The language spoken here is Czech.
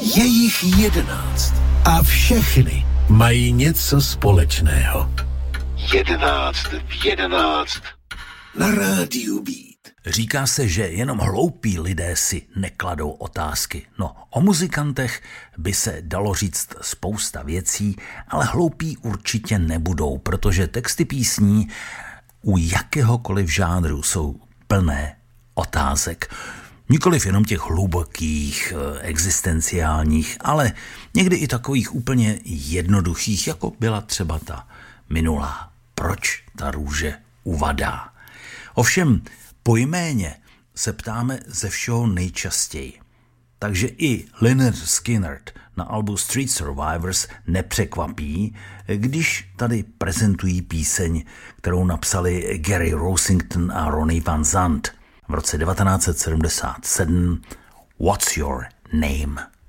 Je jich 11 a všechny mají něco společného. 11 v 11 na rádiu Beat. Říká se, že jenom hloupí lidé si nekladou otázky. No, o muzikantech by se dalo říct spousta věcí, ale hloupí určitě nebudou, protože texty písní u jakéhokoliv žánru jsou plné otázek. Nikoliv jenom těch hlubokých, existenciálních, ale někdy i takových úplně jednoduchých, jako byla třeba ta minulá. Proč ta růže uvadá? Ovšem, po jméně se ptáme ze všeho nejčastěji. Takže i Lynyrd Skynyrd na albu Street Survivors nepřekvapí, když tady prezentují píseň, kterou napsali Gary Rossington a Ronnie Van Zant v roce 1977 What's Your Name?